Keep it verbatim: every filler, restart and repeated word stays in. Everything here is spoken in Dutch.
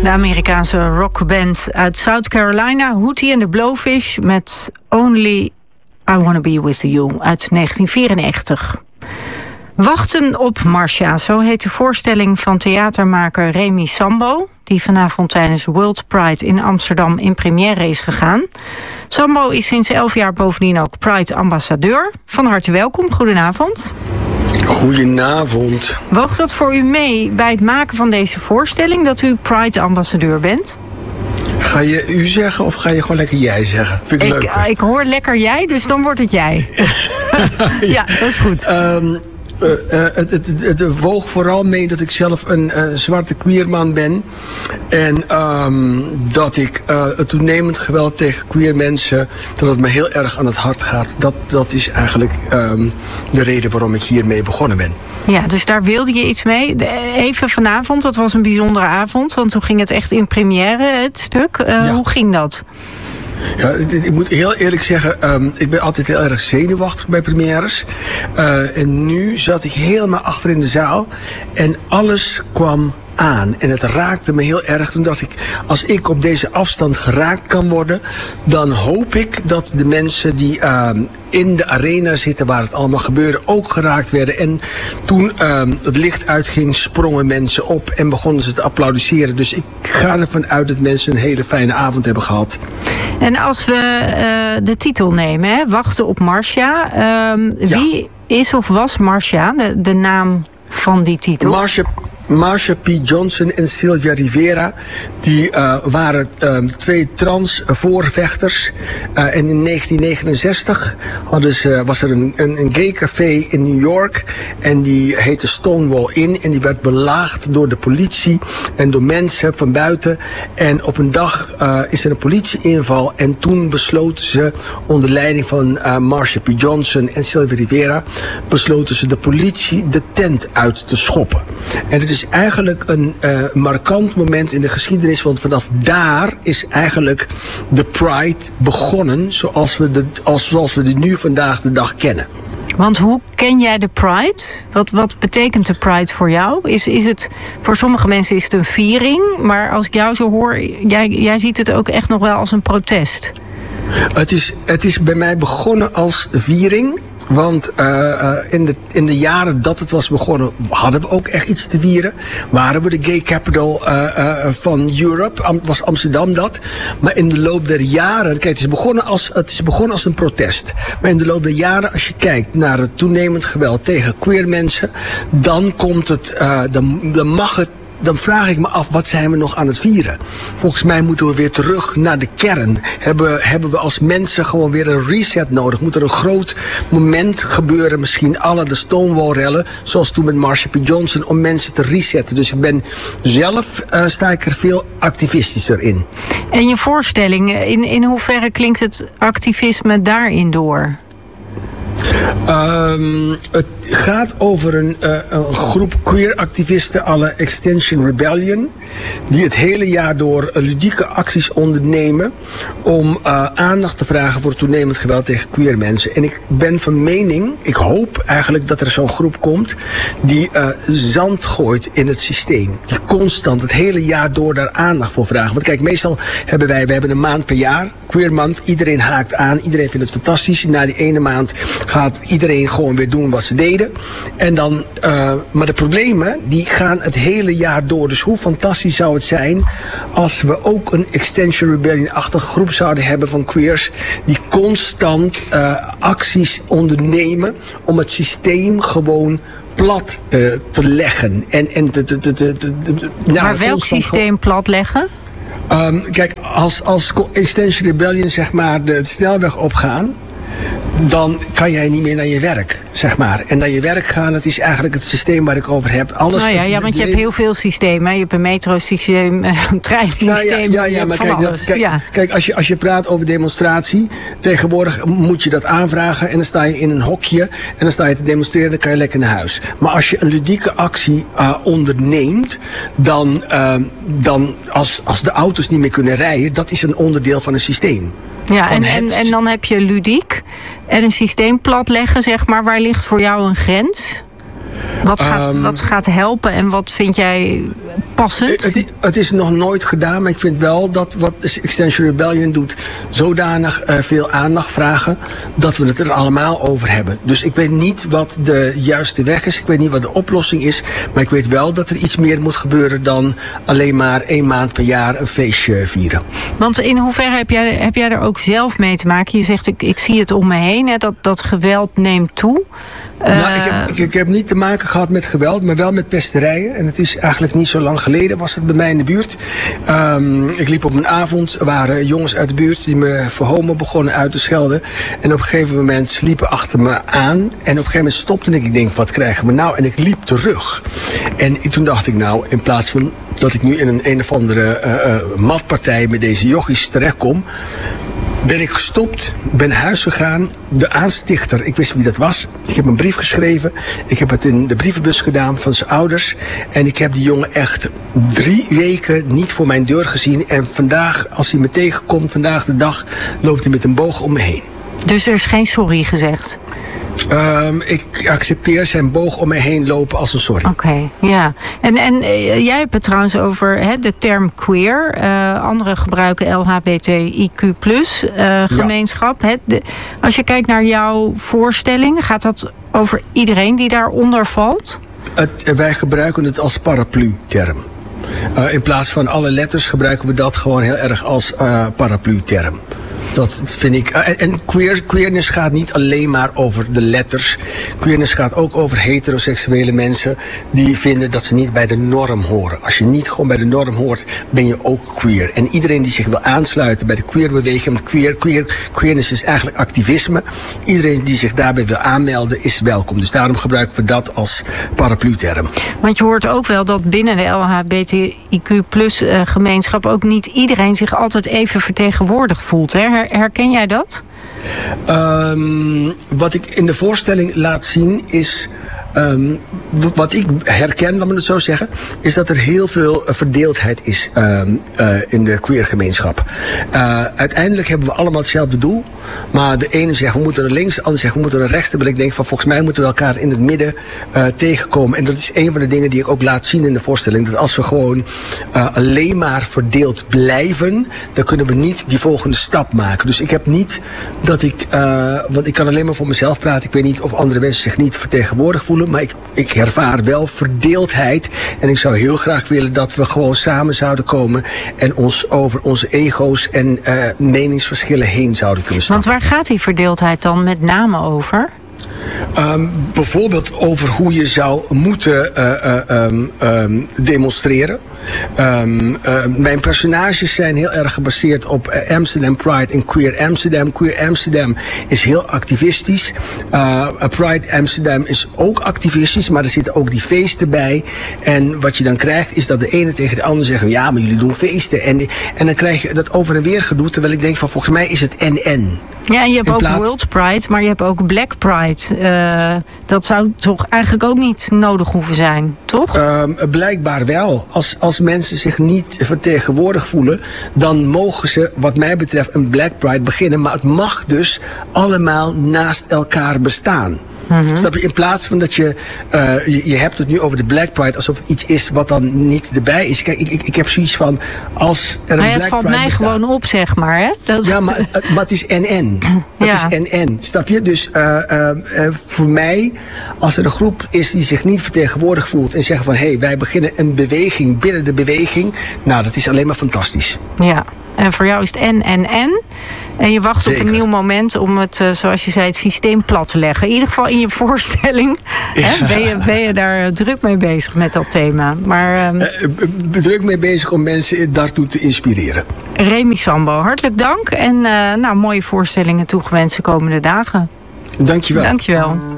De Amerikaanse rockband uit South Carolina, Hootie and the Blowfish, met Only I Wanna Be With You uit negentien vierennegentig. Wachten op Marcia, zo heet de voorstelling van theatermaker Remy Sambo, die vanavond tijdens World Pride in Amsterdam in première is gegaan. Sambo is sinds elf jaar bovendien ook Pride-ambassadeur. Van harte welkom, goedenavond. Goedenavond. Woog dat voor u mee bij het maken van deze voorstelling, dat u Pride-ambassadeur bent? Ga je u zeggen of ga je gewoon lekker jij zeggen? Vind ik, ik leuk. Ik hoor lekker jij, dus dan wordt het jij. Ja, dat is goed. Um, Uh, uh, het, het, het, het woog vooral mee dat ik zelf een uh, zwarte queerman ben. En um, dat ik uh, het toenemend geweld tegen queer mensen, dat het me heel erg aan het hart gaat. Dat, dat is eigenlijk um, de reden waarom ik hiermee begonnen ben. Ja, dus daar wilde je iets mee. Even vanavond, dat was een bijzondere avond, want toen ging het echt in première, het stuk. Uh, ja. Hoe ging dat? Ja, ik moet heel eerlijk zeggen, um, ik ben altijd heel erg zenuwachtig bij premières. Uh, en nu zat ik helemaal achter in de zaal en alles kwam aan. En het raakte me heel erg. Toen dacht ik, als ik op deze afstand geraakt kan worden, dan hoop ik dat de mensen die uh, in de arena zitten waar het allemaal gebeurde ook geraakt werden. En toen uh, het licht uitging, sprongen mensen op en begonnen ze te applaudisseren. Dus ik ga ervan uit dat mensen een hele fijne avond hebben gehad. En als we uh, de titel nemen, hè, Wachten op Marcia. Uh, wie ja. is of was Marcia, de, de naam van die titel? Marcia Marsha P. Johnson en Sylvia Rivera, die uh, waren uh, twee trans voorvechters. Uh, en in negentien negenenzestig hadden ze, was er een, een, een gay café in New York. En die heette Stonewall Inn. En die werd belaagd door de politie en door mensen van buiten. En op een dag uh, is er een politieinval. En toen besloten ze, onder leiding van uh, Marsha P. Johnson en Sylvia Rivera, besloten ze de politie de tent uit te schoppen. En het is is eigenlijk een uh, markant moment in de geschiedenis, want vanaf daar is eigenlijk de Pride begonnen zoals we, de, als, zoals we die nu vandaag de dag kennen. Want hoe ken jij de Pride? Wat, wat betekent de Pride voor jou? Is, is het, voor sommige mensen is het een viering, maar als ik jou zo hoor, jij, jij ziet het ook echt nog wel als een protest. Het is, het is bij mij begonnen als viering. Want uh, uh, in, de, in de jaren dat het was begonnen, hadden we ook echt iets te vieren. Waren we de gay capital uh, uh, van Europe, Am, was Amsterdam dat. Maar in de loop der jaren, kijk, het is, begonnen als, het is begonnen als een protest. Maar in de loop der jaren, als je kijkt naar het toenemend geweld tegen queer mensen, dan komt het, uh, dan, dan mag het. Dan vraag ik me af, wat zijn we nog aan het vieren? Volgens mij moeten we weer terug naar de kern. Hebben, hebben we als mensen gewoon weer een reset nodig? Moet er een groot moment gebeuren, misschien alle de Stonewall-rellen, zoals toen met Marsha P. Johnson, om mensen te resetten. Dus ik ben zelf, uh, sta ik er veel activistischer in. En je voorstelling, in, in hoeverre klinkt het activisme daarin door? Um, het gaat over een, uh, een groep queer-activisten à la Extinction Rebellion, die het hele jaar door uh, ludieke acties ondernemen om uh, aandacht te vragen voor toenemend geweld tegen queer mensen. En ik ben van mening, ik hoop eigenlijk dat er zo'n groep komt die uh, zand gooit in het systeem. Die constant het hele jaar door daar aandacht voor vragen. Want kijk, meestal hebben wij, we hebben een maand per jaar, queer maand, iedereen haakt aan, iedereen vindt het fantastisch. Na die ene maand gaat iedereen gewoon weer doen wat ze deden. En dan, uh, maar de problemen die gaan het hele jaar door. Dus hoe fantastisch zou het zijn als we ook een Extinction Rebellion-achtige groep zouden hebben van queers die constant uh, acties ondernemen om het systeem gewoon plat uh, te leggen. En, en te, te, te, te, te, nou, maar welk systeem plat leggen? Um, kijk, als, als Extinction Rebellion zeg maar de snelweg opgaan, dan kan jij niet meer naar je werk, zeg maar. En naar je werk gaan, het is eigenlijk het systeem waar ik over heb. Alles, nou ja, ja, want je hebt heel veel systemen. Je hebt een metrosysteem, een treinsysteem. Nou ja, ja, ja, maar kijk, dat, kijk, ja. kijk als, je, als je praat over demonstratie, tegenwoordig moet je dat aanvragen en dan sta je in een hokje en dan sta je te demonstreren, dan kan je lekker naar huis. Maar als je een ludieke actie uh, onderneemt, dan, uh, dan als, als de auto's niet meer kunnen rijden, dat is een onderdeel van een systeem. Ja, en, en, en dan heb je ludiek en een systeem platleggen, zeg maar. Waar ligt voor jou een grens? Wat gaat, um, wat gaat helpen en wat vind jij passend? Het, het is nog nooit gedaan, maar ik vind wel dat wat Extinction Rebellion doet zodanig uh, veel aandacht vragen dat we het er allemaal over hebben. Dus ik weet niet wat de juiste weg is, ik weet niet wat de oplossing is, maar ik weet wel dat er iets meer moet gebeuren dan alleen maar één maand per jaar een feestje vieren. Want in hoeverre heb jij, heb jij er ook zelf mee te maken? Je zegt, ik, ik zie het om me heen, hè, dat, dat geweld neemt toe. Nou, uh, ik, heb, ik, ik heb niet te maken gehad met geweld, maar wel met pesterijen. En het is eigenlijk niet zo lang geleden, was het bij mij in de buurt. Um, ik liep op een avond, er waren jongens uit de buurt die me voor homo begonnen uit te schelden. En op een gegeven moment liepen achter me aan. En op een gegeven moment stopte ik. Ik denk, wat krijgen we nou? En ik liep terug. En toen dacht ik, nou, in plaats van dat ik nu in een een of andere uh, uh, matpartij met deze jochies terechtkom, ben ik gestopt, ben naar huis gegaan. De aanstichter, ik wist wie dat was. Ik heb een brief geschreven. Ik heb het in de brievenbus gedaan van zijn ouders. En ik heb die jongen echt drie weken niet voor mijn deur gezien. En vandaag, als hij me tegenkomt, vandaag de dag, loopt hij met een boog om me heen. Dus er is geen sorry gezegd? Um, ik accepteer zijn boog om me heen lopen als een sorry. Oké, okay, ja. En, en uh, jij hebt het trouwens over he, de term queer. Uh, anderen gebruiken L H B T I Q plus uh, gemeenschap. Ja. He, de, als je kijkt naar jouw voorstelling, gaat dat over iedereen die daaronder valt? Het, wij gebruiken het als paraplu-term. Uh, in plaats van alle letters gebruiken we dat gewoon heel erg als uh, paraplu-term. Dat vind ik. En queer, queerness gaat niet alleen maar over de letters. Queerness gaat ook over heteroseksuele mensen die vinden dat ze niet bij de norm horen. Als je niet gewoon bij de norm hoort, ben je ook queer. En iedereen die zich wil aansluiten bij de queerbeweging, want queer, queer, queerness is eigenlijk activisme. Iedereen die zich daarbij wil aanmelden is welkom. Dus daarom gebruiken we dat als paraplu-term. Want je hoort ook wel dat binnen de L H B T I Q plus uh, gemeenschap ook niet iedereen zich altijd even vertegenwoordigd voelt, hè? Herken jij dat? Um, wat ik in de voorstelling laat zien is, Um, wat ik herken, laat me het zo zeggen, is dat er heel veel verdeeldheid is um, uh, in de queergemeenschap. Uh, uiteindelijk hebben we allemaal hetzelfde doel, maar de ene zegt we moeten naar links, de ander zegt we moeten naar rechts. Terwijl ik denk van volgens mij moeten we elkaar in het midden uh, tegenkomen. En dat is een van de dingen die ik ook laat zien in de voorstelling. Dat als we gewoon uh, alleen maar verdeeld blijven, dan kunnen we niet die volgende stap maken. Dus ik heb niet dat ik, uh, want ik kan alleen maar voor mezelf praten. Ik weet niet of andere mensen zich niet vertegenwoordigd voelen. Maar ik, ik ervaar wel verdeeldheid. En ik zou heel graag willen dat we gewoon samen zouden komen en ons over onze ego's en uh, meningsverschillen heen zouden kunnen staan. Want waar gaat die verdeeldheid dan met name over? Um, bijvoorbeeld over hoe je zou moeten uh, uh, um, um, demonstreren. Um, uh, mijn personages zijn heel erg gebaseerd op uh, Amsterdam Pride en Queer Amsterdam. Queer Amsterdam is heel activistisch. Uh, Pride Amsterdam is ook activistisch, maar er zitten ook die feesten bij. En wat je dan krijgt is dat de ene tegen de ander zegt, ja, maar jullie doen feesten. En, en dan krijg je dat over en weer gedoe, terwijl ik denk van volgens mij is het en-en. Ja, en je hebt In ook plaats... World Pride, maar je hebt ook Black Pride. Uh, dat zou toch eigenlijk ook niet nodig hoeven zijn, toch? Um, blijkbaar wel. Als, als mensen zich niet vertegenwoordigd voelen, dan mogen ze, wat mij betreft, een Black Pride beginnen. Maar het mag dus allemaal naast elkaar bestaan. Mm-hmm. Snap je? In plaats van dat je, uh, je, je hebt het nu over de Black Pride alsof het iets is wat dan niet erbij is. Kijk, ik, ik, ik heb zoiets van, als er een nou ja, Black het valt Pride mij bestaat, gewoon op, zeg maar. Hè? Dat... Ja, maar, maar het is en-en. Het ja. is en-en. Snap je? Dus uh, uh, uh, voor mij, als er een groep is die zich niet vertegenwoordigd voelt en zeggen van, hé, hey, wij beginnen een beweging binnen de beweging. Nou, dat is alleen maar fantastisch. Ja. En voor jou is het en, en, en. En je wacht Zeker. op een nieuw moment om het, uh, zoals je zei, het systeem plat te leggen. In ieder geval in je voorstelling ja. hè, ben, je, ben je daar druk mee bezig met dat thema. Maar, um, uh, druk mee bezig om mensen daartoe te inspireren. Remy Sambo, hartelijk dank. En uh, nou, mooie voorstellingen toegewenst de komende dagen. Dankjewel. Dankjewel.